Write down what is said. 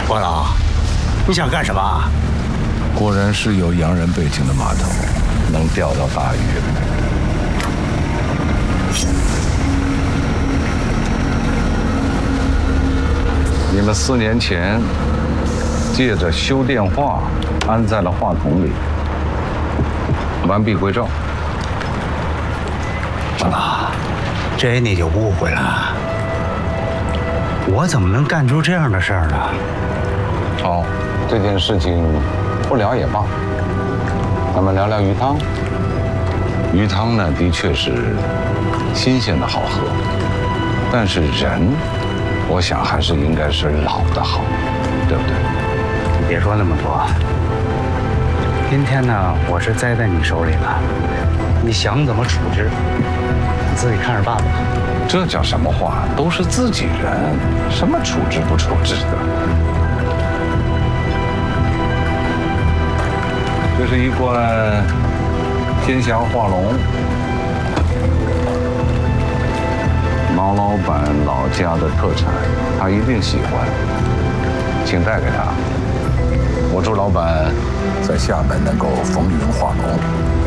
郭老，你想干什么？ 果然是有洋人背景的码头，能钓到大鱼。你们4年前借着修电话安在了话筒里，完璧归赵。 郭老，这你就误会了。我怎么能干出这样的事儿呢？ 好，这件事情不聊也罢。咱们聊聊鱼汤。鱼汤呢，的确是新鲜的好喝，但是人，我想还是应该是老的好，对不对？ 你别说那么多。今天呢，我是栽在你手里了，你想怎么处置，你自己看着办吧。 这叫什么话？都是自己人，什么处置不处置的？这是一罐天祥化龙，毛老板老家的特产，他一定喜欢，请带给他。我祝老板在厦门能够风云化龙。